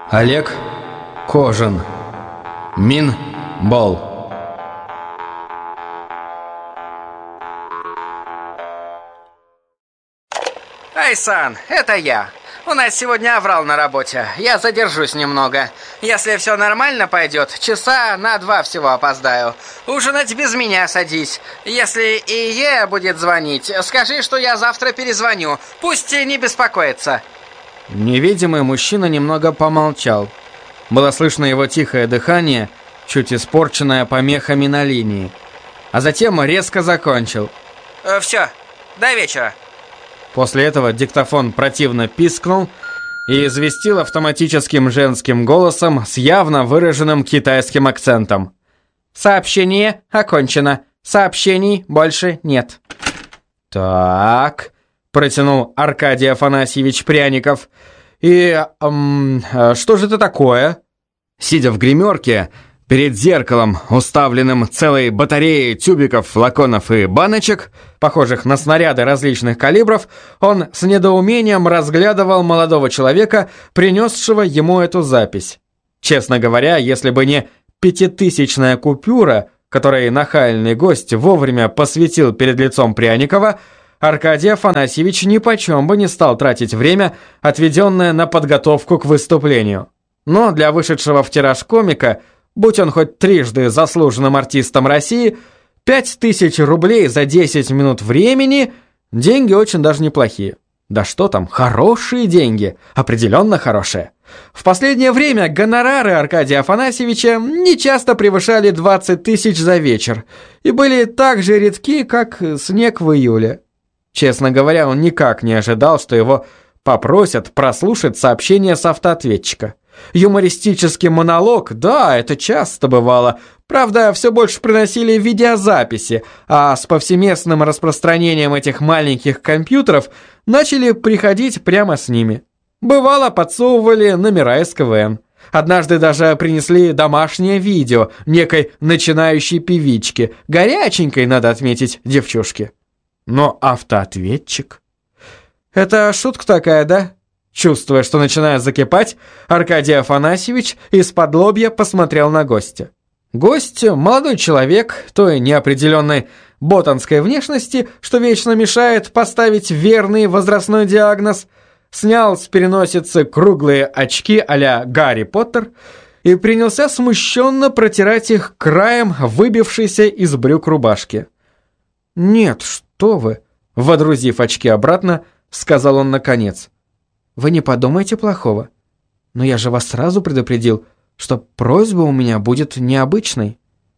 Олег Кожин. Минбол. Айсан, это я. У нас сегодня аврал на работе. Я задержусь немного. Если все нормально пойдет, часа на 2 всего опоздаю. Ужинать без меня садись. Если Ие будет звонить, скажи, что я завтра перезвоню. Пусть не беспокоится. Невидимый мужчина немного помолчал. Было слышно его тихое дыхание, чуть испорченное помехами на линии. А затем резко закончил. Все, до вечера. После этого диктофон противно пискнул и известил автоматическим женским голосом с явно выраженным китайским акцентом. «Сообщение окончено. Сообщений больше нет». «Так», — протянул Аркадий Афанасьевич Пряников. «И что же это такое?» Сидя в гримерке, перед зеркалом, уставленным целой батареей тюбиков, флаконов и баночек, похожих на снаряды различных калибров, он с недоумением разглядывал молодого человека, принесшего ему эту запись. Честно говоря, если бы не 5000-я купюра, которой нахальный гость вовремя посветил перед лицом Пряникова, Аркадий Афанасьевич нипочем бы не стал тратить время, отведенное на подготовку к выступлению. Но для вышедшего в тираж комика, будь он хоть трижды заслуженным артистом России, 5000 рублей за 10 минут времени – деньги очень даже неплохие. Да что там, хорошие деньги, определенно хорошие. В последнее время гонорары Аркадия Афанасьевича нечасто превышали 20 000 за вечер и были так же редки, как снег в июле. Честно говоря, он никак не ожидал, что его попросят прослушать сообщение с автоответчика. Юмористический монолог, да, это часто бывало. Правда, все больше приносили видеозаписи, а с повсеместным распространением этих маленьких компьютеров начали приходить прямо с ними. Бывало, подсовывали номера из КВН. Однажды даже принесли домашнее видео некой начинающей певички, горяченькой, надо отметить, девчушки. Но автоответчик? Это шутка такая, да? Чувствуя, что начинает закипать, Аркадий Афанасьевич из-под лобья посмотрел на гостя. Гость, молодой человек, той неопределенной ботанской внешности, что вечно мешает поставить верный возрастной диагноз, снял с переносицы круглые очки а-ля Гарри Поттер и принялся смущенно протирать их краем выбившейся из брюк рубашки. «Нет, что вы!» — водрузив очки обратно, сказал он наконец. «Вы не подумайте плохого. Но я же вас сразу предупредил, что просьба у меня будет необычной».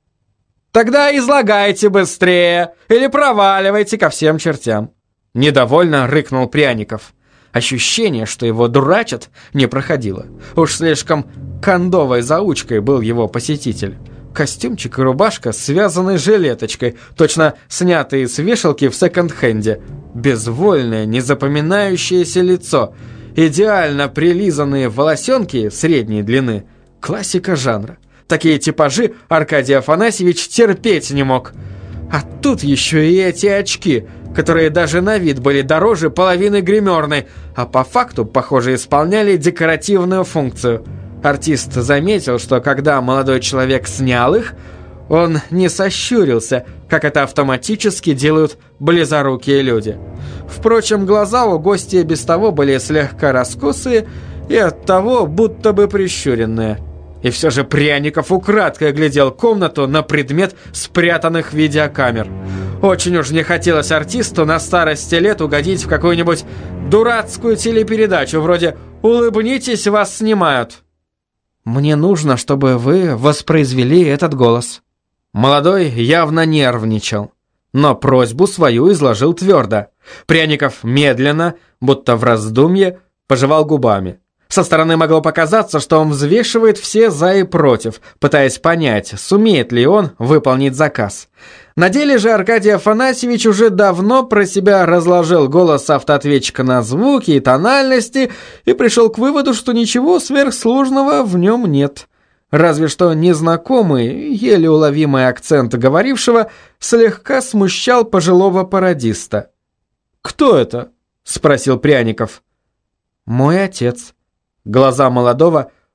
«Тогда излагайте быстрее или проваливайте ко всем чертям!» Недовольно рыкнул Пряников. Ощущение, что его дурачат, не проходило. Уж слишком кондовой заучкой был его посетитель. Костюмчик и рубашка, связанные жилеточкой, точно снятые с вешалки в секонд-хенде. Безвольное, незапоминающееся лицо, идеально прилизанные волосенки средней длины. Классика жанра. Такие типажи Аркадий Афанасьевич терпеть не мог. А тут еще и эти очки, которые даже на вид были дороже половины гримерной, а по факту, похоже, исполняли декоративную функцию. Артист заметил, что когда молодой человек снял их, он не сощурился, как это автоматически делают близорукие люди. Впрочем, глаза у гостя без того были слегка раскосые и оттого будто бы прищуренные. И все же Пряников украдкой оглядел комнату на предмет спрятанных видеокамер. Очень уж не хотелось артисту на старости лет угодить в какую-нибудь дурацкую телепередачу, вроде «Улыбнитесь, вас снимают». «Мне нужно, чтобы вы воспроизвели этот голос». Молодой явно нервничал, но просьбу свою изложил твердо. Пряников медленно, будто в раздумье, пожевал губами. Со стороны могло показаться, что он взвешивает все за и против, пытаясь понять, сумеет ли он выполнить заказ. На деле же Аркадий Афанасьевич уже давно про себя разложил голос автоответчика на звуки и тональности и пришел к выводу, что ничего сверхсложного в нем нет. Разве что незнакомый, еле уловимый акцент говорившего слегка смущал пожилого пародиста. «Кто это?» — спросил Пряников. «Мой отец». Глаза молодого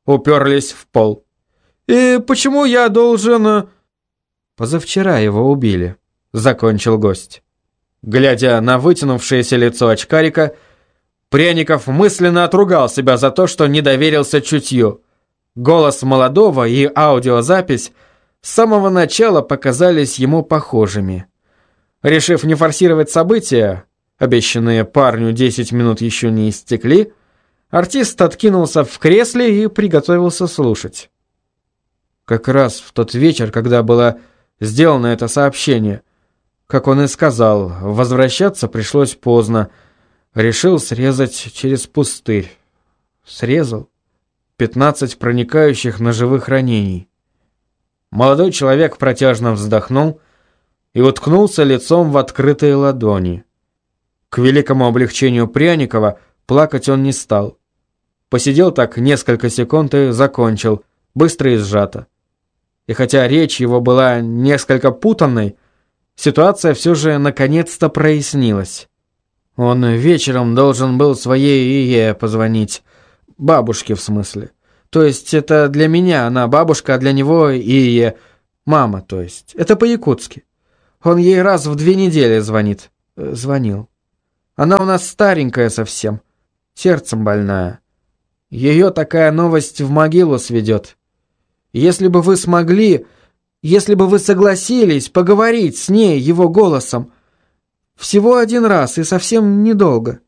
уперлись в пол. «И почему я должен...» «Позавчера его убили», — закончил гость. Глядя на вытянувшееся лицо очкарика, Пряников мысленно отругал себя за то, что не доверился чутью. Голос молодого и аудиозапись с самого начала показались ему похожими. Решив не форсировать события, обещанные парню 10 минут еще не истекли, артист откинулся в кресле и приготовился слушать. Как раз в тот вечер, когда было сделано это сообщение, как он и сказал, возвращаться пришлось поздно. Решил срезать через пустырь. Срезал. 15 проникающих ножевых ранений. Молодой человек протяжно вздохнул и уткнулся лицом в открытые ладони. К великому облегчению Пряникова плакать он не стал. Посидел так несколько секунд и закончил, быстро и сжато. И хотя речь его была несколько путанной, ситуация все же наконец-то прояснилась. Он вечером должен был своей Ие позвонить. Бабушке, в смысле. То есть это для меня она бабушка, а для него Ие. Мама, то есть. Это по-якутски. Он ей раз в 2 недели звонит. Звонил. Она у нас старенькая совсем. Сердцем больная. Ее такая новость в могилу сведет. Если бы вы смогли, если бы вы согласились поговорить с ней его голосом, всего 1 раз и совсем недолго.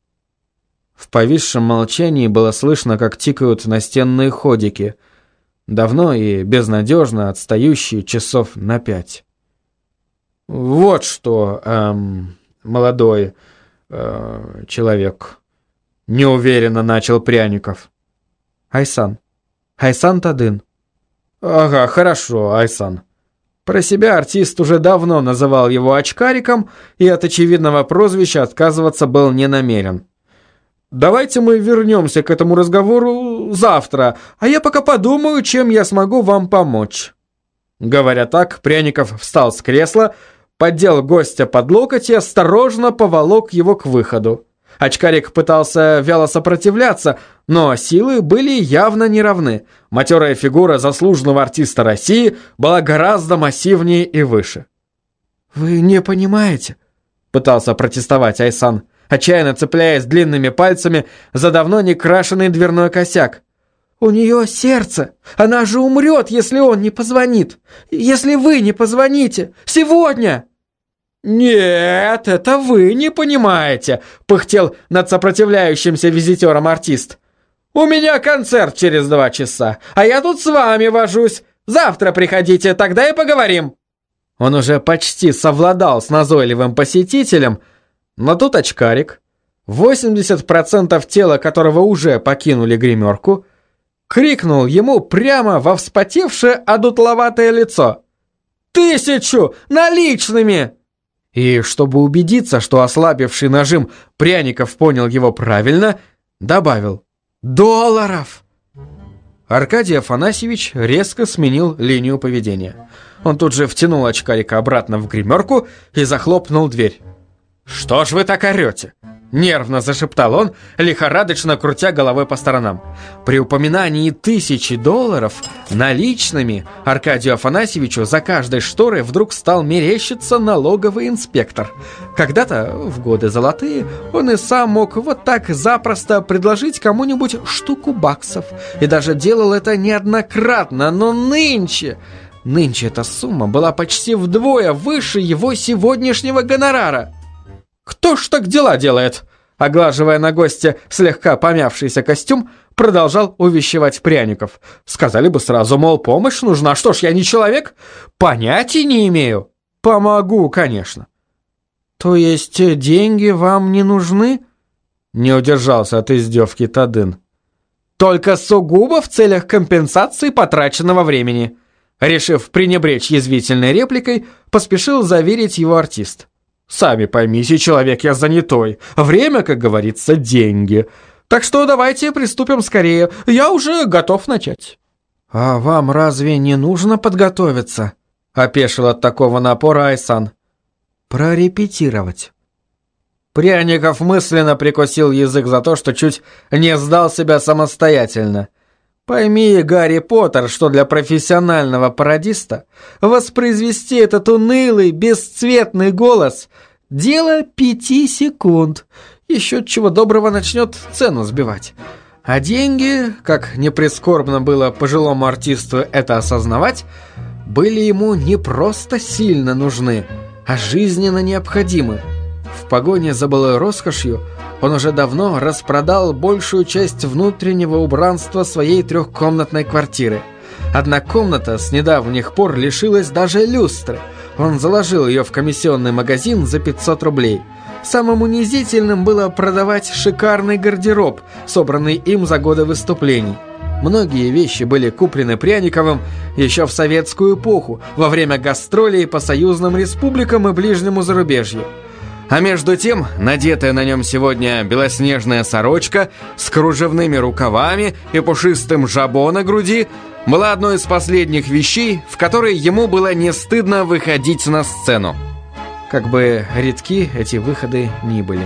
В повисшем молчании было слышно, как тикают настенные ходики, давно и безнадежно отстающие часов на 5. Вот что, молодой человек, неуверенно начал Пряников. Айсан Тадын. Ага, хорошо, Айсан. Про себя артист уже давно называл его очкариком и от очевидного прозвища отказываться был не намерен. Давайте мы вернемся к этому разговору завтра, а я пока подумаю, чем я смогу вам помочь. Говоря так, Пряников встал с кресла, поддел гостя под локоть и осторожно поволок его к выходу. Очкарик пытался вяло сопротивляться, но силы были явно неравны. Матерая фигура заслуженного артиста России была гораздо массивнее и выше. «Вы не понимаете?» — пытался протестовать Айсан, отчаянно цепляясь длинными пальцами за давно не крашеный дверной косяк. «У нее сердце! Она же умрет, если он не позвонит! Если вы не позвоните! Сегодня!» «Нет, это вы не понимаете», — пыхтел над сопротивляющимся визитером артист. «У меня концерт через 2 часа, а я тут с вами вожусь. Завтра приходите, тогда и поговорим». Он уже почти совладал с назойливым посетителем, но тут очкарик, 80% тела которого уже покинули гримерку, крикнул ему прямо во вспотевшее одутловатое лицо: «1000 наличными!» И чтобы убедиться, что ослабевший нажим Пряников понял его правильно, добавил: «долларов!» Аркадий Афанасьевич резко сменил линию поведения. Он тут же втянул очкарика обратно в гримерку и захлопнул дверь. «Что ж вы так орете?» — нервно зашептал он, лихорадочно крутя головой по сторонам. При упоминании $1000 наличными Аркадию Афанасьевичу за каждой шторой вдруг стал мерещиться налоговый инспектор. Когда-то, в годы золотые, он и сам мог вот так запросто предложить кому-нибудь штуку баксов. И даже делал это неоднократно, но нынче эта сумма была почти вдвое выше его сегодняшнего гонорара. «Кто ж так дела делает?» Оглаживая на гостя слегка помявшийся костюм, продолжал увещевать Пряников. «Сказали бы сразу, мол, помощь нужна. Что ж, я не человек? Понятия не имею. Помогу, конечно». «То есть деньги вам не нужны?» Не удержался от издевки Тадын. «Только сугубо в целях компенсации потраченного времени». Решив пренебречь язвительной репликой, поспешил заверить его артист. «Сами поймите, человек я занятой. Время, как говорится, деньги. Так что давайте приступим скорее. Я уже готов начать». «А вам разве не нужно подготовиться?» — опешил от такого напора Айсан. «Прорепетировать». Пряников мысленно прикусил язык за то, что чуть не сдал себя самостоятельно. Пойми, Гарри Поттер, что для профессионального пародиста воспроизвести этот унылый, бесцветный голос – дело 5 секунд. Еще чего доброго начнет цену сбивать. А деньги, как не прискорбно было пожилому артисту это осознавать, были ему не просто сильно нужны, а жизненно необходимы. В погоне за былой роскошью он уже давно распродал большую часть внутреннего убранства своей 3-комнатной квартиры. Одна комната с недавних пор лишилась даже люстры. Он заложил ее в комиссионный магазин за 500 рублей. Самым унизительным было продавать шикарный гардероб, собранный им за годы выступлений. Многие вещи были куплены Пряниковым еще в советскую эпоху, во время гастролей по союзным республикам и ближнему зарубежью. А между тем, надетая на нем сегодня белоснежная сорочка с кружевными рукавами и пушистым жабо на груди была одной из последних вещей, в которой ему было не стыдно выходить на сцену. Как бы редки эти выходы ни были.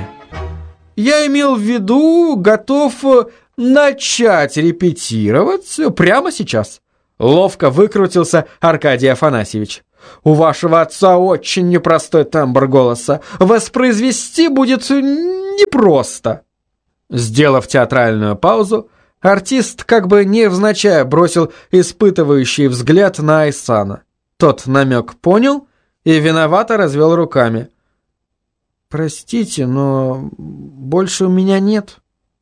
«Я имел в виду, готов начать репетировать прямо сейчас», — ловко выкрутился Аркадий Афанасьевич. «У вашего отца очень непростой тембр голоса. Воспроизвести будет непросто». Сделав театральную паузу, артист как бы невзначай бросил испытывающий взгляд на Айсана. Тот намек понял и виновато развел руками. «Простите, но больше у меня нет.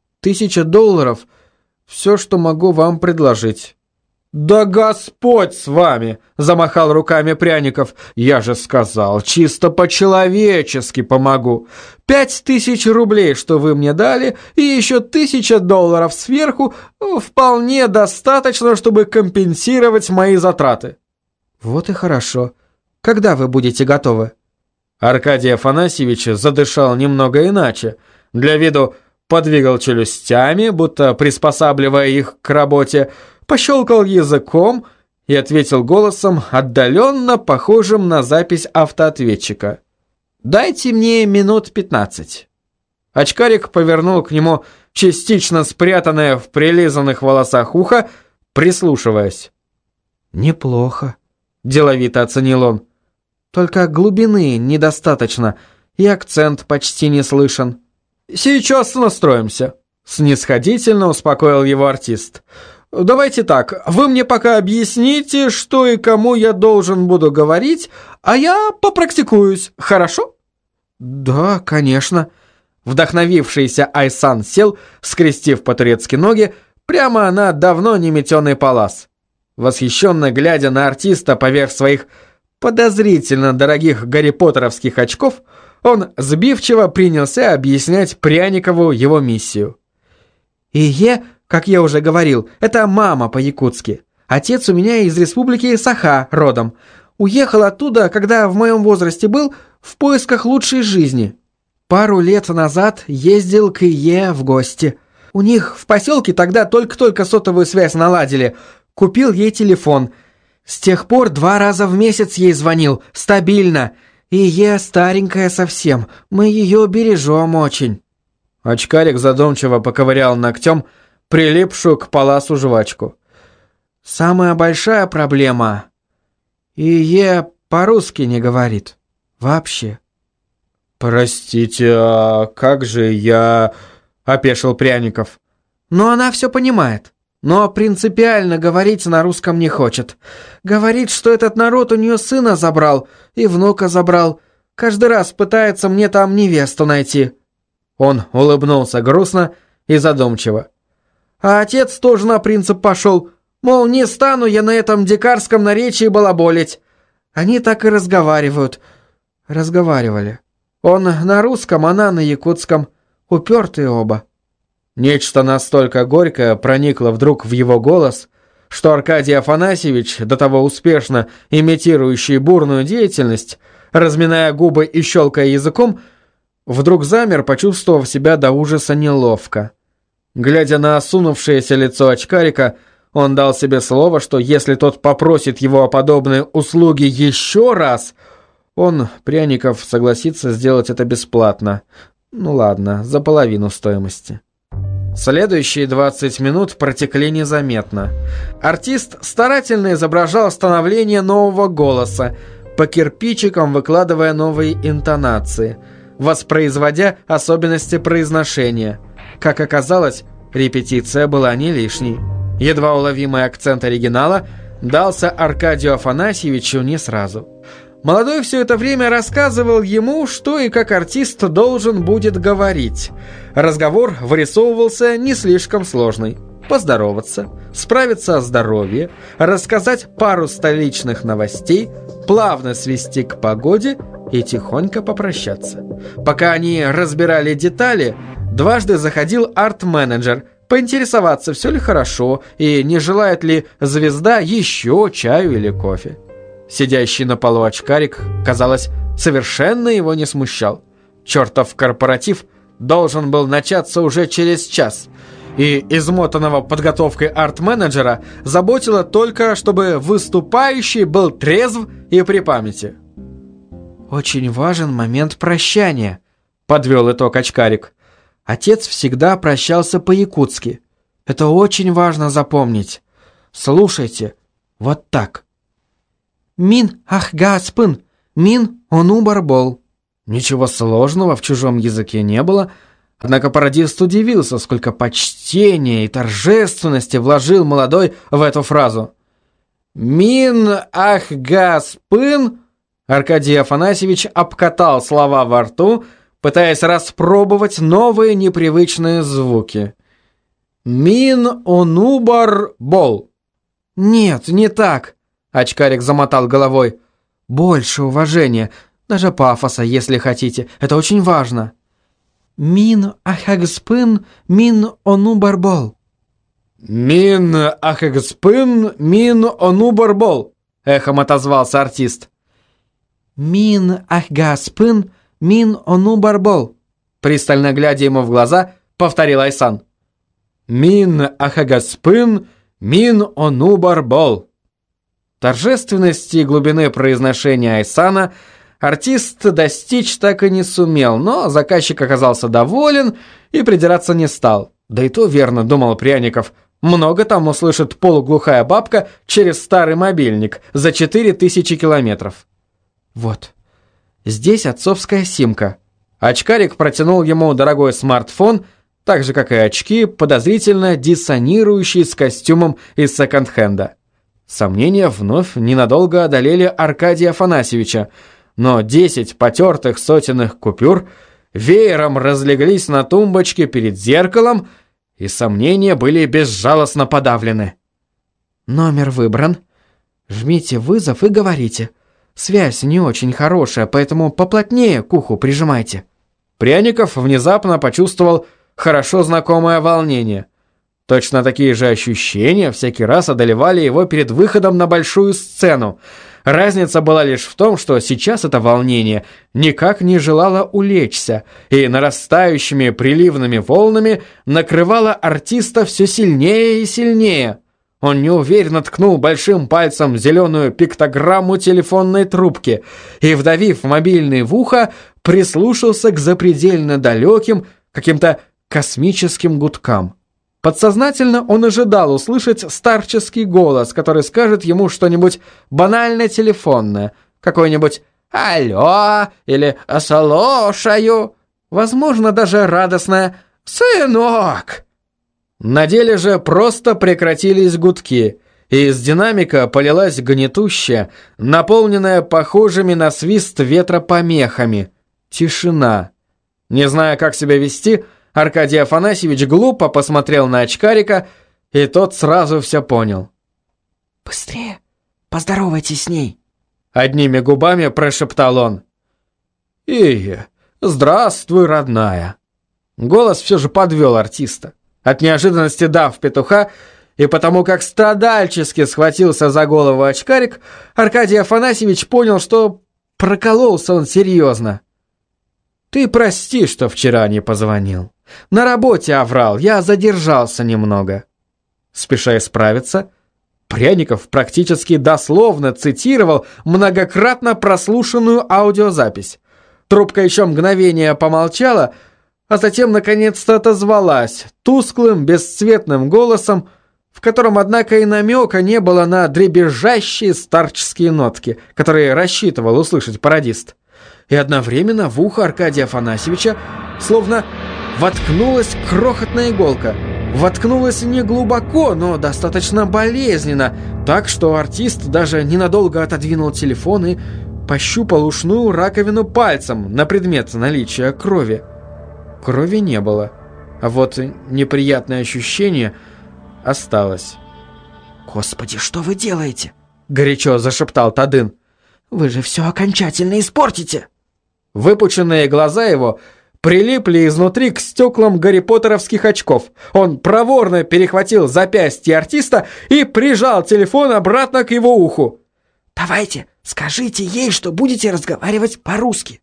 $1000 — все, что могу вам предложить». «Да Господь с вами!» – замахал руками Пряников. «Я же сказал, чисто по-человечески помогу. 5000 рублей, что вы мне дали, и еще $1000 сверху вполне достаточно, чтобы компенсировать мои затраты». «Вот и хорошо. Когда вы будете готовы?» Аркадий Афанасьевич задышал немного иначе. Для виду подвигал челюстями, будто приспосабливая их к работе, пощелкал языком и ответил голосом, отдаленно похожим на запись автоответчика. «Дайте мне минут 15». Очкарик повернул к нему частично спрятанное в прилизанных волосах ухо, прислушиваясь. «Неплохо», — деловито оценил он. «Только глубины недостаточно, и акцент почти не слышен». «Сейчас настроимся», — снисходительно успокоил его артист. «Давайте так, вы мне пока объясните, что и кому я должен буду говорить, а я попрактикуюсь, хорошо?» «Да, конечно». Вдохновившийся Айсан сел, скрестив по-турецки ноги, прямо на давно не метеный палас. Восхищенно глядя на артиста поверх своих подозрительно дорогих гарри-поттеровских очков, он сбивчиво принялся объяснять Пряникову его миссию. «Ие, как я уже говорил, это мама по-якутски. Отец у меня из республики Саха родом. Уехал оттуда, когда в моем возрасте был, в поисках лучшей жизни. Пару лет назад ездил к Ие в гости. У них в поселке тогда только-только сотовую связь наладили. Купил ей телефон. С тех пор 2 раза в месяц ей звонил, стабильно. Ие старенькая совсем, мы ее бережем очень». Очкарик задумчиво поковырял ногтем прилипшую к паласу жвачку. «Самая большая проблема. Ие по-русски не говорит. Вообще». «Простите, а как же я...» — опешил Пряников. «Но она все понимает. Но принципиально говорить на русском не хочет. Говорит, что этот народ у нее сына забрал и внука забрал. Каждый раз пытается мне там невесту найти». Он улыбнулся грустно и задумчиво. «А отец тоже на принцип пошел. Мол, не стану я на этом дикарском наречии балаболить. Они так и разговаривают. Разговаривали. Он на русском, она на якутском. Упертые оба». Нечто настолько горькое проникло вдруг в его голос, что Аркадий Афанасьевич, до того успешно имитирующий бурную деятельность, разминая губы и щелкая языком, вдруг замер, почувствовав себя до ужаса неловко. Глядя на осунувшееся лицо очкарика, он дал себе слово, что если тот попросит его о подобной услуге еще раз, он, Пряников, согласится сделать это бесплатно. Ну ладно, за половину стоимости. Следующие 20 минут протекли незаметно. Артист старательно изображал становление нового голоса, по кирпичикам выкладывая новые интонации, воспроизводя особенности произношения. Как оказалось, репетиция была не лишней. Едва уловимый акцент оригинала дался Аркадию Афанасьевичу не сразу. Молодой все это время рассказывал ему, что и как артист должен будет говорить. Разговор вырисовывался не слишком сложный. Поздороваться, справиться о здоровье, рассказать пару столичных новостей, плавно свести к погоде и тихонько попрощаться. Пока они разбирали детали, дважды заходил арт-менеджер поинтересоваться, все ли хорошо и не желает ли звезда еще чаю или кофе. Сидящий на полу очкарик, казалось, совершенно его не смущал. Чертов корпоратив должен был начаться уже через час, и измотанного подготовкой арт-менеджера заботило только, чтобы выступающий был трезв и при памяти. «Очень важен момент прощания», — подвел итог очкарик. «Отец всегда прощался по-якутски. Это очень важно запомнить. Слушайте, вот так. Мин ахгаспын, мин онубарбол». Ничего сложного в чужом языке не было, однако пародист удивился, сколько почтения и торжественности вложил молодой в эту фразу. «Мин ахгаспын». Аркадий Афанасьевич обкатал слова во рту, пытаясь распробовать новые непривычные звуки. «Мин онубарбол». «Нет, не так», — очкарик замотал головой. «Больше уважения, даже пафоса, если хотите. Это очень важно». «Мин ахагспын, мин онубарбол». «Мин ахагспын, мин онубарбол», — эхом отозвался артист. «Мин ахгаспын, мин онубарбол», — пристально глядя ему в глаза, повторил Айсан. «Мин ахагаспын, мин онубарбол». Торжественности и глубины произношения Айсана артист достичь так и не сумел, но заказчик оказался доволен и придираться не стал. Да и то верно, думал Пряников, много там услышит полуглухая бабка через старый мобильник за 4000 километров. Вот, здесь отцовская симка. Очкарик протянул ему дорогой смартфон, так же, как и очки, подозрительно диссонирующие с костюмом из секонд-хенда. Сомнения вновь ненадолго одолели Аркадия Афанасьевича, но 10 потертых сотенных купюр веером разлеглись на тумбочке перед зеркалом, и сомнения были безжалостно подавлены. «Номер выбран. Жмите вызов и говорите. Связь не очень хорошая, поэтому поплотнее к уху прижимайте». Пряников внезапно почувствовал хорошо знакомое волнение. Точно такие же ощущения всякий раз одолевали его перед выходом на большую сцену. Разница была лишь в том, что сейчас это волнение никак не желало улечься и нарастающими приливными волнами накрывало артиста все сильнее и сильнее. Он неуверенно ткнул большим пальцем зеленую пиктограмму телефонной трубки и, вдавив мобильный в ухо, прислушался к запредельно далеким, каким-то космическим гудкам. Подсознательно он ожидал услышать старческий голос, который скажет ему что-нибудь банально телефонное, какое-нибудь «Алло» или «Слушаю», возможно, даже радостное «Сынок». На деле же просто прекратились гудки, и из динамика полилась гнетущая, наполненная похожими на свист ветра помехами, тишина. Не зная, как себя вести, Аркадий Афанасьевич глупо посмотрел на очкарика, и тот сразу все понял. «Быстрее, поздоровайтесь с ней», — одними губами прошептал он. Здравствуй, родная». Голос все же подвел артиста. От неожиданности дав петуха, и потому как страдальчески схватился за голову очкарик, Аркадий Афанасьевич понял, что прокололся он серьезно. «Ты прости, что вчера не позвонил. На работе оврал, я задержался немного». Спеша исправиться, Пряников практически дословно цитировал многократно прослушанную аудиозапись. Трубка еще мгновение помолчала, а затем наконец-то отозвалась тусклым, бесцветным голосом, в котором, однако, и намека не было на дребезжащие старческие нотки, которые рассчитывал услышать пародист. И одновременно в ухо Аркадия Афанасьевича словно воткнулась крохотная иголка. Воткнулась не глубоко, но достаточно болезненно, так что артист даже ненадолго отодвинул телефон и пощупал ушную раковину пальцем на предмет наличия крови. Крови не было, а вот неприятное ощущение осталось. «Господи, что вы делаете?» — горячо зашептал Тадын. «Вы же все окончательно испортите!» Выпученные глаза его прилипли изнутри к стеклам гаррипоттеровских очков. Он проворно перехватил запястье артиста и прижал телефон обратно к его уху. «Давайте, скажите ей, что будете разговаривать по-русски».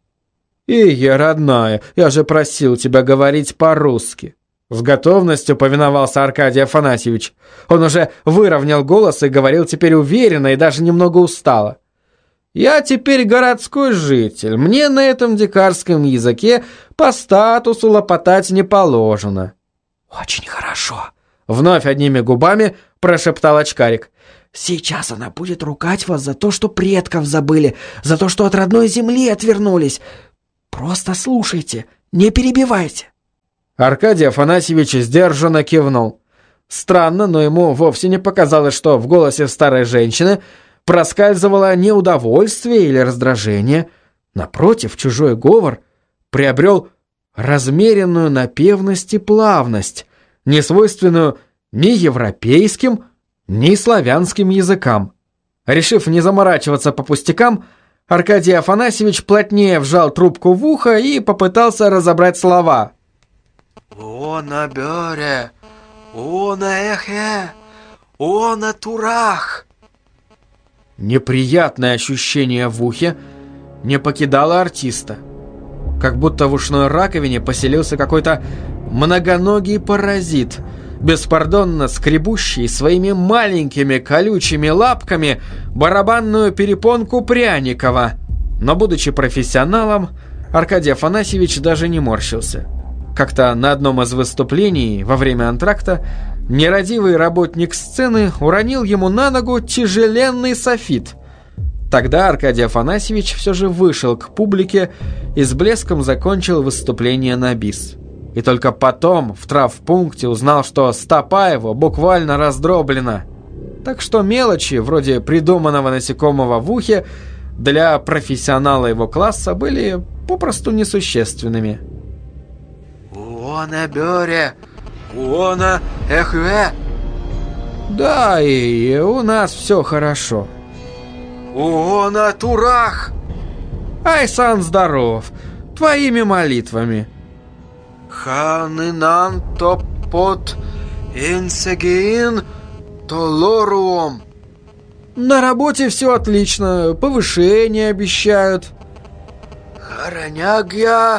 «Ия, родная, я же просил тебя говорить по-русски». С готовностью повиновался Аркадий Афанасьевич. Он уже выровнял голос и говорил теперь уверенно и даже немного устало. «Я теперь городской житель. Мне на этом дикарском языке по статусу лопотать не положено». «Очень хорошо», — вновь одними губами прошептал очкарик. «Сейчас она будет ругать вас за то, что предков забыли, за то, что от родной земли отвернулись. Просто слушайте, не перебивайте». Аркадий Афанасьевич сдержанно кивнул. Странно, но ему вовсе не показалось, что в голосе старой женщины проскальзывало неудовольствие или раздражение. Напротив, чужой говор приобрел размеренную напевность и плавность, не свойственную ни европейским, ни славянским языкам. Решив не заморачиваться по пустякам, Аркадий Афанасьевич плотнее вжал трубку в ухо и попытался разобрать слова. «О на бёре, о на эхе, о на турах». Неприятное ощущение в ухе не покидало артиста. Как будто в ушной раковине поселился какой-то многоногий паразит, беспардонно скребущий своими маленькими колючими лапками барабанную перепонку Пряникова. Но, будучи профессионалом, Аркадий Афанасьевич даже не морщился. Как-то на одном из выступлений во время антракта нерадивый работник сцены уронил ему на ногу тяжеленный софит. Тогда Аркадий Афанасьевич все же вышел к публике и с блеском закончил выступление на бис. И только потом в травмпункте узнал, что стопа его буквально раздроблена. Так что мелочи, вроде придуманного насекомого в ухе, для профессионала его класса были попросту несущественными. «О на бёре, о на эхе». «Да, и у нас все хорошо». «О на турах». «Айсан здоров, твоими молитвами». «Ханынан топот инсегин толоруом». «На работе все отлично, повышение обещают». «Харанягья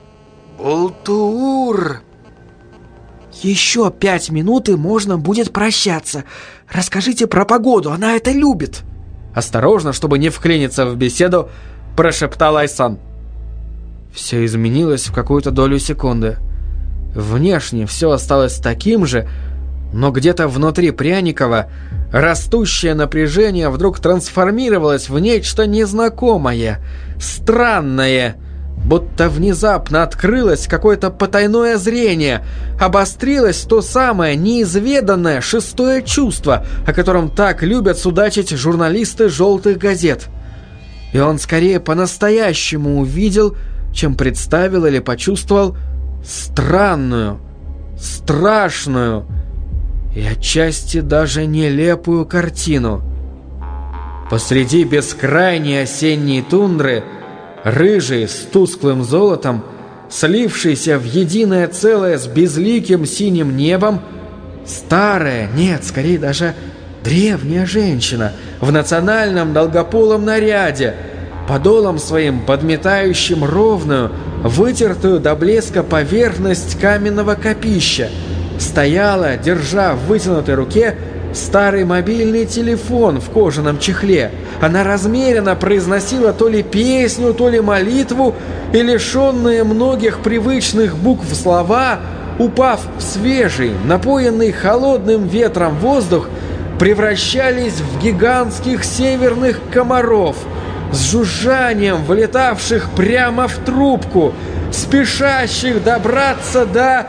Болтур». «Еще 5 минут и можно будет прощаться. Расскажите про погоду, она это любит». Осторожно, чтобы не вклиниться в беседу, прошептал Айсан. Все изменилось в какую-то долю секунды. Внешне все осталось таким же, но где-то внутри Пряникова растущее напряжение вдруг трансформировалось в нечто незнакомое, странное, будто внезапно открылось какое-то потайное зрение, обострилось то самое неизведанное шестое чувство, о котором так любят судачить журналисты желтых газет. И он скорее по-настоящему увидел, чем представил или почувствовал странную, страшную и отчасти даже нелепую картину. Посреди бескрайней осенней тундры, рыжий с тусклым золотом, слившийся в единое целое с безликим синим небом, старая, нет, скорее даже древняя женщина в национальном долгополом наряде, подолом своим подметающим ровную, вытертую до блеска поверхность каменного копища, стояла, держа в вытянутой руке старый мобильный телефон в кожаном чехле. Она размеренно произносила то ли песню, то ли молитву, и лишенные многих привычных букв слова, упав в свежий, напоенный холодным ветром воздух, превращались в гигантских северных комаров, с жужжанием вылетавших прямо в трубку, спешащих добраться до...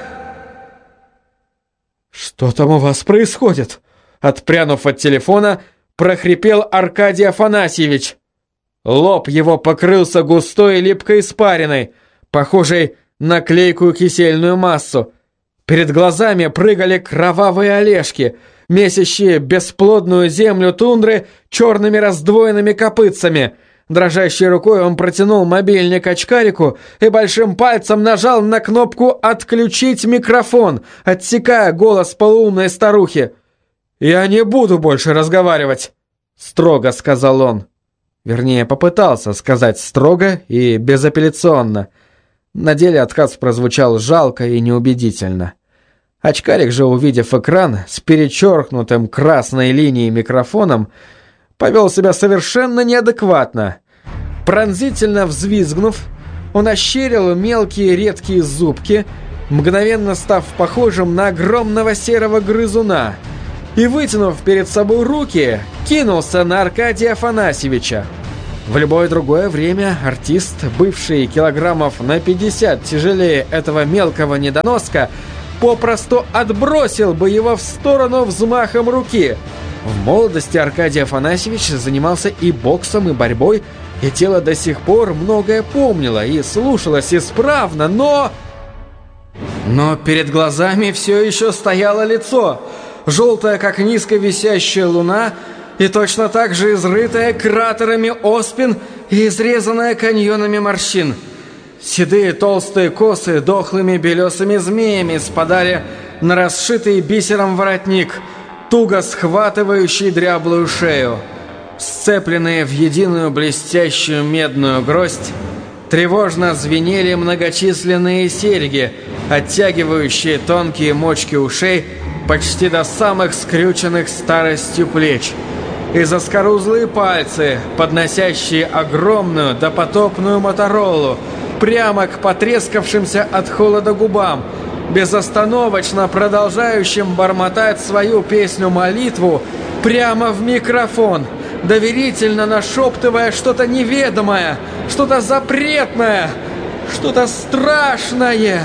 «Что там у вас происходит?» Отпрянув от телефона, прохрипел Аркадий Афанасьевич. Лоб его покрылся густой и липкой испариной, похожей на клейкую кисельную массу. Перед глазами прыгали кровавые олешки, месящие бесплодную землю тундры черными раздвоенными копытцами. Дрожащей рукой он протянул мобильник очкарику и большим пальцем нажал на кнопку «Отключить микрофон», отсекая голос полуумной старухи. «Я не буду больше разговаривать», — строго сказал он. Вернее, попытался сказать строго и безапелляционно. На деле отказ прозвучал жалко и неубедительно. Очкарик же, увидев экран с перечеркнутым красной линией микрофоном, повел себя совершенно неадекватно. Пронзительно взвизгнув, он ощерил мелкие редкие зубки, мгновенно став похожим на огромного серого грызуна, и, вытянув перед собой руки, кинулся на Аркадия Афанасьевича. В любое другое время артист, бывший килограммов на 50 тяжелее этого мелкого недоноска, попросту отбросил бы его в сторону взмахом руки. В молодости Аркадий Афанасьевич занимался и боксом, и борьбой, и тело до сих пор многое помнило и слушалось исправно, но перед глазами все еще стояло лицо, желтое, как низко висящая луна, и точно так же изрытое кратерами оспин и изрезанное каньонами морщин. Седые толстые косы дохлыми белесыми змеями спадали на расшитый бисером воротник, туго схватывающий дряблую шею. Сцепленные в единую блестящую медную гроздь, тревожно звенели многочисленные серьги, оттягивающие тонкие мочки ушей почти до самых скрюченных старостью плеч, и заскорузлые пальцы, подносящие огромную допотопную моторолу прямо к потрескавшимся от холода губам, безостановочно продолжающим бормотать свою песню-молитву прямо в микрофон, доверительно нашептывая что-то неведомое, что-то запретное, что-то страшное.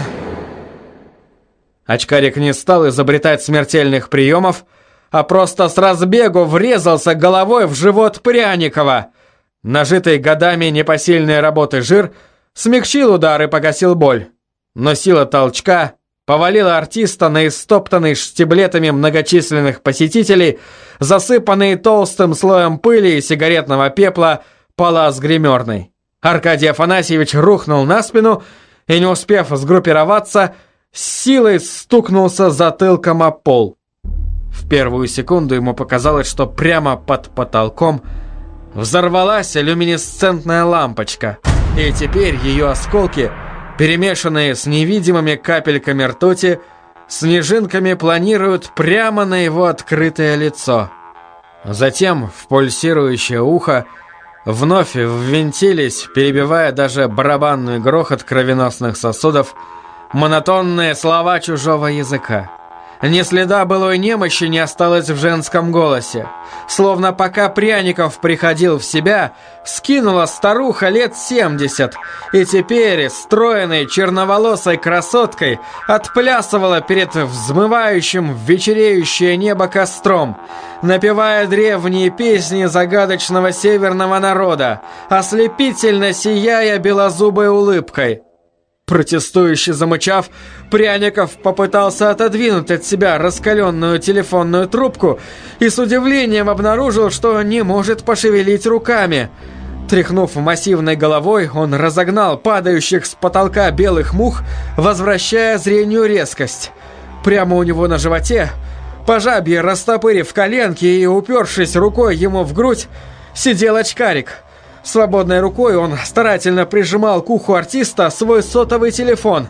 Очкарик не стал изобретать смертельных приемов, а просто с разбегу врезался головой в живот Пряникова. Нажитый годами непосильной работы жир смягчил удар и погасил боль. Но сила толчка повалила артиста на истоптанный штиблетами многочисленных посетителей, засыпанный толстым слоем пыли и сигаретного пепла палас гримерной. Аркадий Афанасьевич рухнул на спину и, не успев сгруппироваться, с силой стукнулся затылком о пол. В первую секунду ему показалось, что прямо под потолком взорвалась люминесцентная лампочка, и теперь ее осколки, перемешанные с невидимыми капельками ртути, снежинками планируют прямо на его открытое лицо. Затем в пульсирующее ухо вновь ввинтились, перебивая даже барабанный грохот кровеносных сосудов, монотонные слова чужого языка. Ни следа былой немощи не осталось в женском голосе. Словно пока Пряников приходил в себя, скинула старуха лет 70, и теперь стройной черноволосой красоткой отплясывала перед взмывающим в вечереющее небо костром, напевая древние песни загадочного северного народа, ослепительно сияя белозубой улыбкой. Протестующе замычав, Пряников попытался отодвинуть от себя раскаленную телефонную трубку и с удивлением обнаружил, что не может пошевелить руками. Тряхнув массивной головой, он разогнал падающих с потолка белых мух, возвращая зрению резкость. Прямо у него на животе, по жабье растопырив коленки и упершись рукой ему в грудь, сидел очкарик. Свободной рукой он старательно прижимал к уху артиста свой сотовый телефон.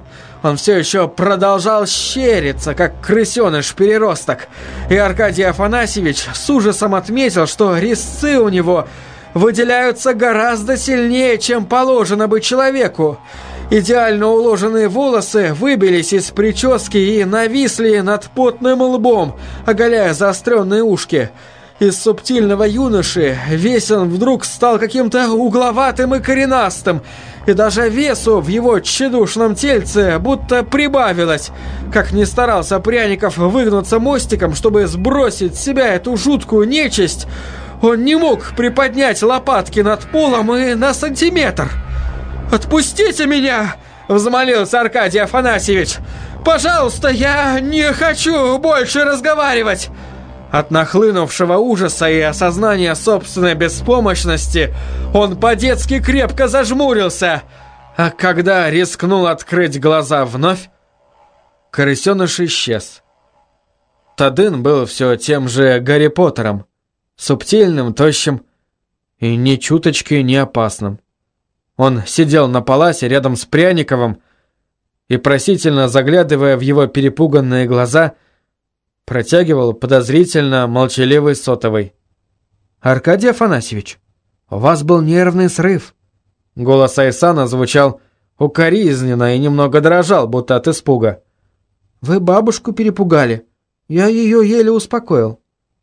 Он все еще продолжал щериться, как крысеныш-переросток. И Аркадий Афанасьевич с ужасом отметил, что резцы у него выделяются гораздо сильнее, чем положено бы человеку. Идеально уложенные волосы выбились из прически и нависли над потным лбом, оголяя заостренные ушки. Из субтильного юноши весь он вдруг стал каким-то угловатым и коренастым, и даже весу в его тщедушном тельце будто прибавилось. Как ни старался Пряников выгнуться мостиком, чтобы сбросить с себя эту жуткую нечисть, он не мог приподнять лопатки над полом и на сантиметр. «Отпустите меня!» — взмолился Аркадий Афанасьевич. «Пожалуйста, я не хочу больше разговаривать!» От нахлынувшего ужаса и осознания собственной беспомощности он по-детски крепко зажмурился, а когда рискнул открыть глаза вновь, крысеныш исчез. Тадын был все тем же Гарри Поттером, субтильным, тощим и ни чуточки не опасным. Он сидел на паласе рядом с Пряниковым и, просительно заглядывая в его перепуганные глаза, протягивал подозрительно молчаливый сотовый. «Аркадий Афанасьевич, у вас был нервный срыв». Голос Айсана звучал укоризненно и немного дрожал, будто от испуга. «Вы бабушку перепугали. Я ее еле успокоил».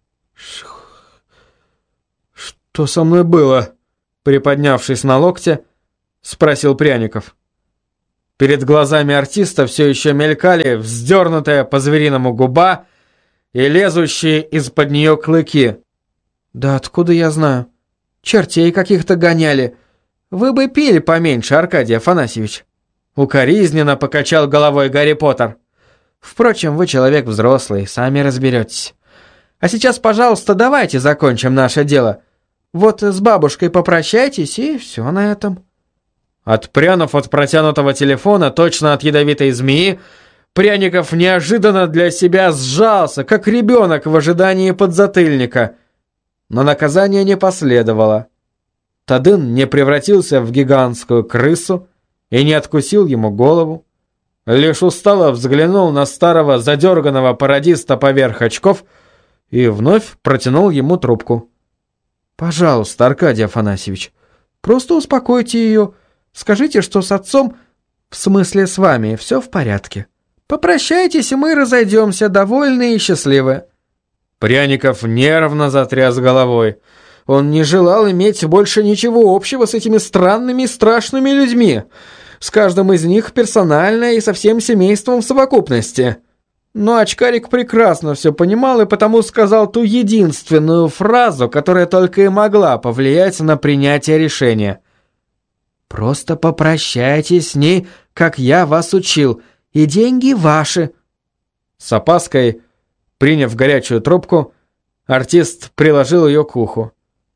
«Что со мной было?» Приподнявшись на локте, спросил Пряников. Перед глазами артиста все еще мелькали вздернутая по-звериному губа и лезущие из-под нее клыки. «Да откуда я знаю? Чертей каких-то гоняли. Вы бы пили поменьше, Аркадий Афанасьевич». Укоризненно покачал головой Гарри Поттер. «Впрочем, вы человек взрослый, сами разберетесь. А сейчас, пожалуйста, давайте закончим наше дело. Вот с бабушкой попрощайтесь, и все на этом». Отпрянув от протянутого телефона, точно от ядовитой змеи, Пряников неожиданно для себя сжался, как ребенок в ожидании подзатыльника. Но наказание не последовало. Тадын не превратился в гигантскую крысу и не откусил ему голову. Лишь устало взглянул на старого задерганного пародиста поверх очков и вновь протянул ему трубку. «Пожалуйста, Аркадий Афанасьевич, просто успокойте ее. Скажите, что с отцом, в смысле с вами, все в порядке. Попрощайтесь, и мы разойдемся, довольные и счастливые». Пряников нервно затряс головой. Он не желал иметь больше ничего общего с этими странными и страшными людьми. С каждым из них персонально и со всем семейством в совокупности. Но очкарик прекрасно все понимал и потому сказал ту единственную фразу, которая только и могла повлиять на принятие решения. «Просто попрощайтесь с ней, как я вас учил, и деньги ваши». С опаской, приняв горячую трубку, артист приложил ее к уху.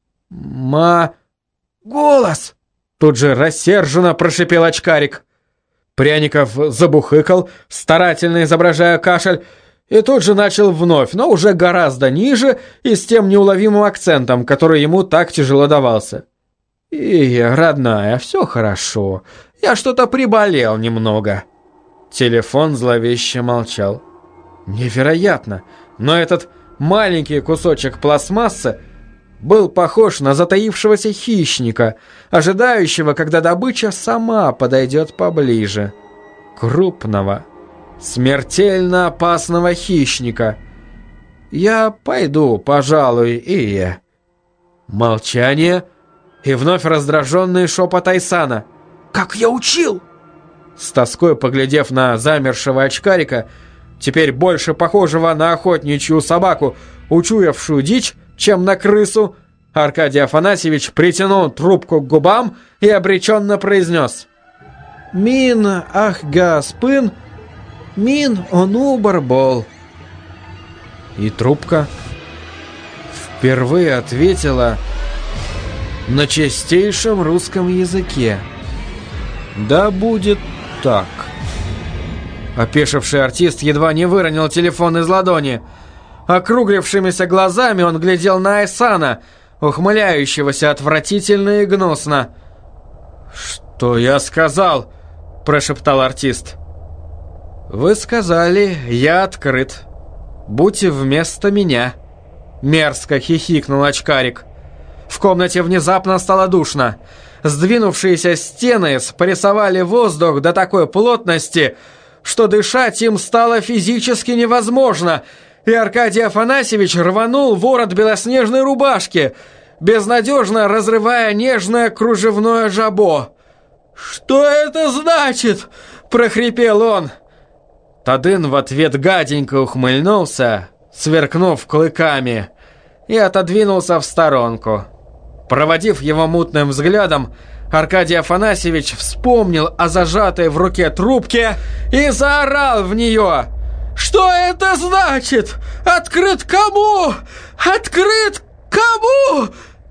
«Голос!» Тут же рассерженно прошипел очкарик. Пряников забухыкал, старательно изображая кашель, и тут же начал вновь, но уже гораздо ниже и с тем неуловимым акцентом, который ему так тяжело давался. «И, родная, все хорошо. Я что-то приболел немного». Телефон зловеще молчал. Невероятно, но этот маленький кусочек пластмассы был похож на затаившегося хищника, ожидающего, когда добыча сама подойдет поближе. Крупного, смертельно опасного хищника. «Я пойду, пожалуй, и я». Молчание и вновь раздраженный шепот Айсана. «Как я учил!» С тоской поглядев на замершего очкарика, теперь больше похожего на охотничью собаку, учуявшую дичь, чем на крысу, Аркадий Афанасьевич притянул трубку к губам и обреченно произнес: «Мин ах гаспын, мин ону барбол». И трубка впервые ответила на чистейшем русском языке: «Да будет так». Опешивший артист едва не выронил телефон из ладони. Округлившимися глазами он глядел на Айсана, ухмыляющегося отвратительно и гнусно. «Что я сказал?» – прошептал артист. «Вы сказали, я открыт. Будьте вместо меня», — мерзко хихикнул очкарик. В комнате внезапно стало душно. Сдвинувшиеся стены спрессовали воздух до такой плотности, что дышать им стало физически невозможно, и Аркадий Афанасьевич рванул ворот белоснежной рубашки, безнадежно разрывая нежное кружевное жабо. «Что это значит?» – прохрипел он. Тадын в ответ гаденько ухмыльнулся, сверкнув клыками, и отодвинулся в сторонку. Проводив его мутным взглядом, Аркадий Афанасьевич вспомнил о зажатой в руке трубке и заорал в нее. «Что это значит? Открыт кому? Открыт кому?»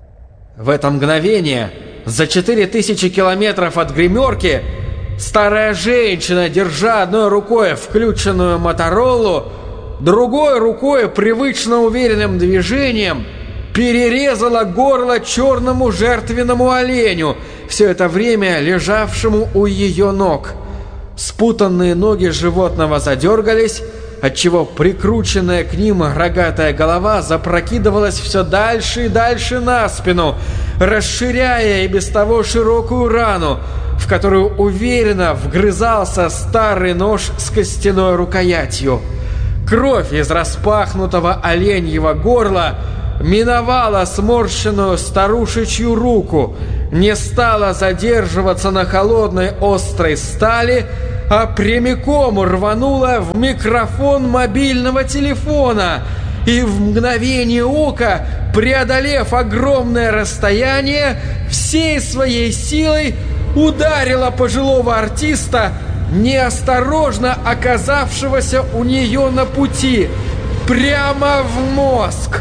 В это мгновение, за 4000 километров от гримерки, старая женщина, держа одной рукой включенную Моторолу, другой рукой привычно уверенным движением перерезала горло черному жертвенному оленю, все это время лежавшему у ее ног. Спутанные ноги животного задергались, отчего прикрученная к ним рогатая голова запрокидывалась все дальше и дальше на спину, расширяя и без того широкую рану, в которую уверенно вгрызался старый нож с костяной рукоятью. Кровь из распахнутого оленьего горла миновала сморщенную старушечью руку, не стала задерживаться на холодной острой стали, а прямиком рванула в микрофон мобильного телефона и в мгновение ока, преодолев огромное расстояние, всей своей силой ударила пожилого артиста, неосторожно оказавшегося у нее на пути, прямо в мозг.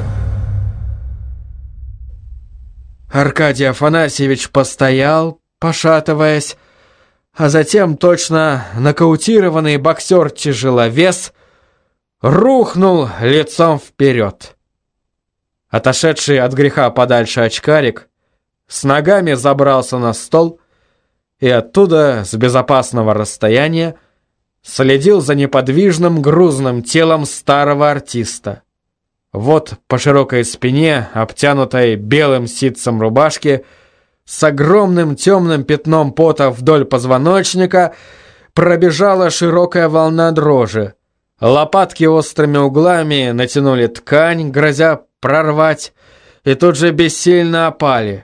Аркадий Афанасьевич постоял, пошатываясь, а затем точно нокаутированный боксер-тяжеловес рухнул лицом вперед. Отошедший от греха подальше очкарик с ногами забрался на стол и оттуда, с безопасного расстояния, следил за неподвижным грузным телом старого артиста. Вот по широкой спине, обтянутой белым ситцем рубашки, с огромным темным пятном пота вдоль позвоночника, пробежала широкая волна дрожи. Лопатки острыми углами натянули ткань, грозя прорвать, и тут же бессильно опали.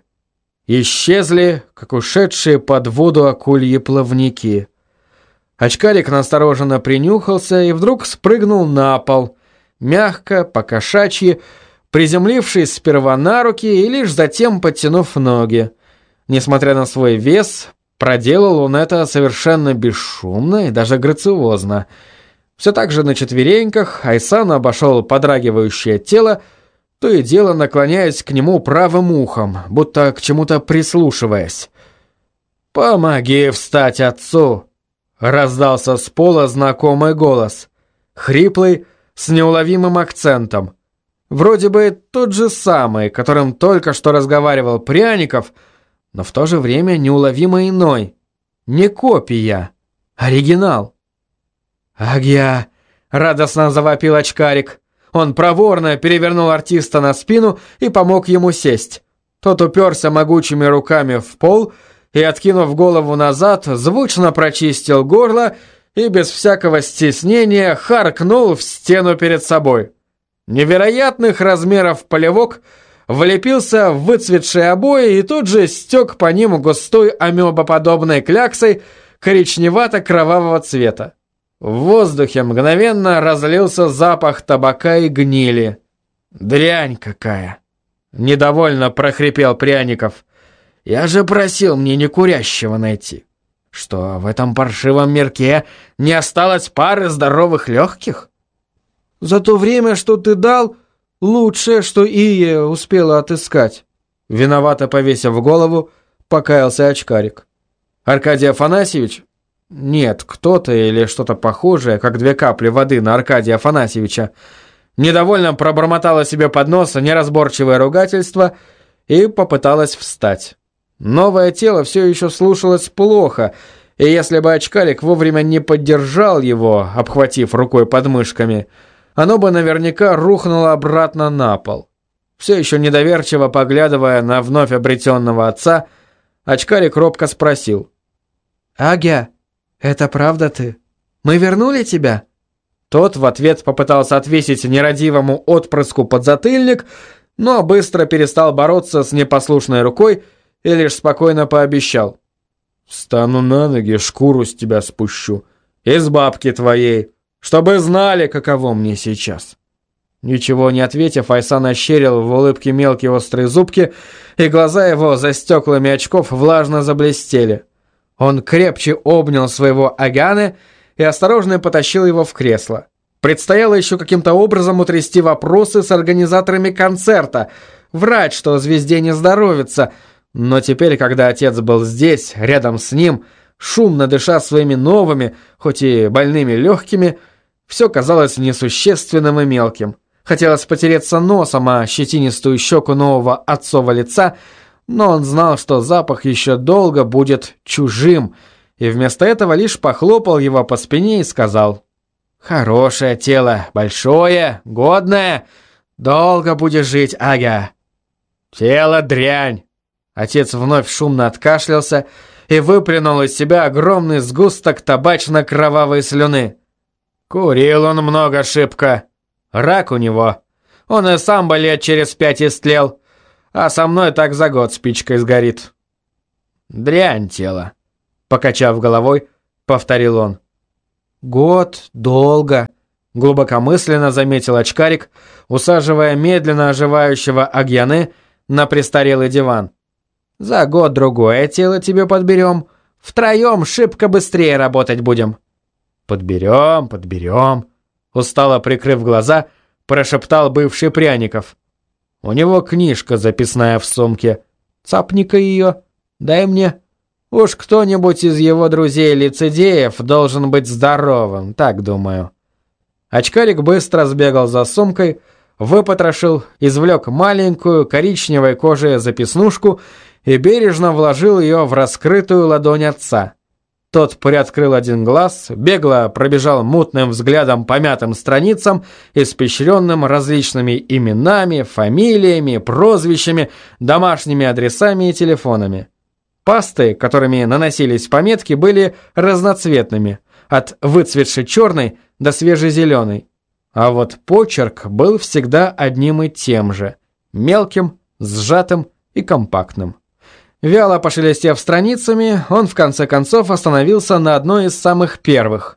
Исчезли, как ушедшие под воду акульи плавники. Очкарик настороженно принюхался и вдруг спрыгнул на пол, мягко, по-кошачьи, приземлившись сперва на руки и лишь затем подтянув ноги. Несмотря на свой вес, проделал он это совершенно бесшумно и даже грациозно. Все так же на четвереньках Айсан обошел подрагивающее тело, то и дело наклоняясь к нему правым ухом, будто к чему-то прислушиваясь. «Помоги встать отцу!» — раздался с пола знакомый голос, хриплый, с неуловимым акцентом. Вроде бы тот же самый, которым только что разговаривал Пряников, но в то же время неуловимо иной. Не копия, оригинал. «Агья!» — радостно завопил очкарик. Он проворно перевернул артиста на спину и помог ему сесть. Тот уперся могучими руками в пол и, откинув голову назад, звучно прочистил горло и без всякого стеснения харкнул в стену перед собой. Невероятных размеров полевок влепился в выцветшие обои и тут же стек по ним густой амебоподобной кляксой коричневато-кровавого цвета. В воздухе мгновенно разлился запах табака и гнили. «Дрянь какая!» — недовольно прохрипел Пряников. «Я же просил мне некурящего найти. Что, в этом паршивом мирке не осталось пары здоровых легких?» «За то время, что ты дал, лучшее, что Ия успела отыскать», — виновато повесив голову, покаялся очкарик. Аркадий Афанасьевич? Нет, кто-то или что-то похожее, как 2 капли воды на Аркадия Афанасьевича, недовольно пробормотала себе под нос неразборчивое ругательство и попыталась встать. Новое тело все еще слушалось плохо, И если бы очкарик вовремя не поддержал его, обхватив рукой подмышками, оно бы наверняка рухнуло обратно на пол. Все еще недоверчиво поглядывая на вновь обретенного отца, очкарик робко спросил: «Агя, это правда ты? Мы вернули тебя?» Тот в ответ попытался отвесить нерадивому отпрыску подзатыльник, но быстро перестал бороться с непослушной рукой и лишь спокойно пообещал: «Встану на ноги, шкуру с тебя спущу, из бабки твоей, чтобы знали, каково мне сейчас». Ничего не ответив, Айсан ощерил в улыбке мелкие острые зубки, и глаза его за стеклами очков влажно заблестели. Он крепче обнял своего Агяны и осторожно потащил его в кресло. Предстояло еще каким-то образом утрясти вопросы с организаторами концерта, врать, что звезде не здоровится, но теперь, когда отец был здесь, рядом с ним, шумно дыша своими новыми, хоть и больными легкими, все казалось несущественным и мелким. Хотелось потереться носом о щетинистую щеку нового отцова лица, но он знал, что запах еще долго будет чужим, и вместо этого лишь похлопал его по спине и сказал: «Хорошее тело, большое, годное, долго будешь жить, Ага». «Тело дрянь!» Отец вновь шумно откашлялся и выплюнул из себя огромный сгусток табачно-кровавой слюны. «Курил он много шибко. Рак у него. Он и сам бы лет через 5 истлел, а со мной так за год спичкой сгорит». «Дрянь тело», — покачав головой, повторил он. «Год, долго», — глубокомысленно заметил очкарик, усаживая медленно оживающего Агьяны на престарелый диван. «За год другое тело тебе подберем. Втроем шибко быстрее работать будем». «Подберем», — устало прикрыв глаза, прошептал бывший Пряников. «У него книжка записная в сумке. Цапни-ка ее, дай мне. Уж кто-нибудь из его друзей-лицедеев должен быть здоровым, так думаю». Очкарик быстро сбегал за сумкой, выпотрошил, извлек маленькую коричневой кожи записнушку и бережно вложил ее в раскрытую ладонь отца. Тот приоткрыл один глаз, бегло пробежал мутным взглядом по мятым страницам, испещренным различными именами, фамилиями, прозвищами, домашними адресами и телефонами. Пасты, которыми наносились пометки, были разноцветными, от выцветшей черной до свежезеленой. А вот почерк был всегда одним и тем же, мелким, сжатым и компактным. Вяло пошелестев страницами, он в конце концов остановился на одной из самых первых.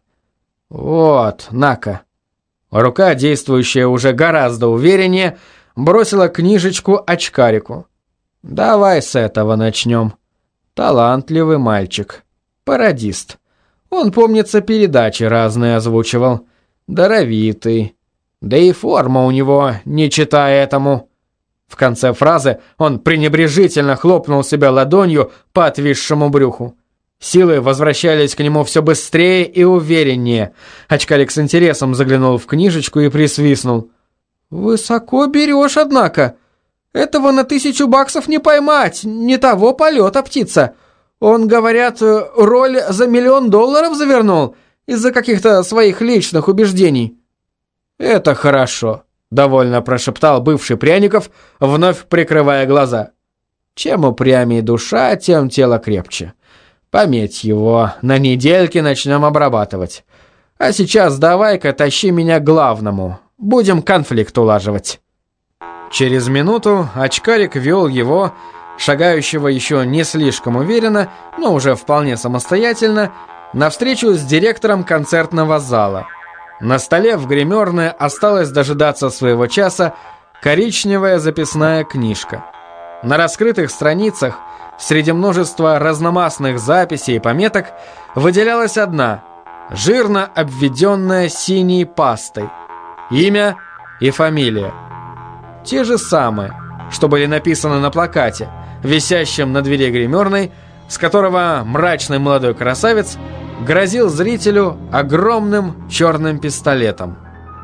«Вот, на-ка». Рука, действующая уже гораздо увереннее, бросила книжечку очкарику. «Давай с этого начнем. Талантливый мальчик. Пародист. Он, помнится, передачи разные озвучивал. Даровитый. Да и форма у него, не читая этому». В конце фразы он пренебрежительно хлопнул себя ладонью по отвисшему брюху. Силы возвращались к нему все быстрее и увереннее. Очкарик с интересом заглянул в книжечку и присвистнул. «Высоко берешь, однако. Этого на 1000 баксов не поймать, не того полета, птица. Он, говорят, роль за $1 миллион завернул из-за каких-то своих личных убеждений». «Это хорошо», — довольно прошептал бывший Пряников, вновь прикрывая глаза. «Чем упрямее душа, тем тело крепче. Пометь его, на недельке начнем обрабатывать. А сейчас давай-ка тащи меня к главному, будем конфликт улаживать». Через минуту очкарик вел его, шагающего еще не слишком уверенно, но уже вполне самостоятельно, навстречу с директором концертного зала. На столе в гримерной осталось дожидаться своего часа коричневая записная книжка. На раскрытых страницах, среди множества разномастных записей и пометок, выделялась одна, жирно обведенная синей пастой. Имя и фамилия. Те же самые, что были написаны на плакате, висящем на двери гримерной, с которого мрачный молодой красавец грозил зрителю огромным черным пистолетом.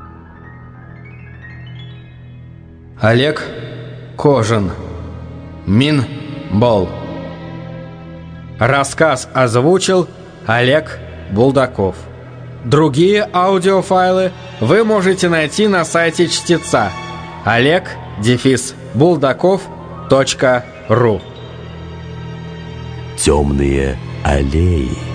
Олег Кожин. Мин Бол. Рассказ озвучил Олег Булдаков. Другие аудиофайлы вы можете найти на сайте чтеца oleg-buldakov.ru. Темные аллеи.